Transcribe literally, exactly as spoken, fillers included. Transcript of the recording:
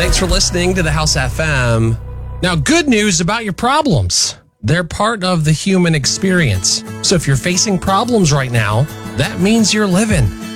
Thanks for listening to the House F M. Now, good news about your problems. They're part of the human experience. So if you're facing problems right now, that means you're living.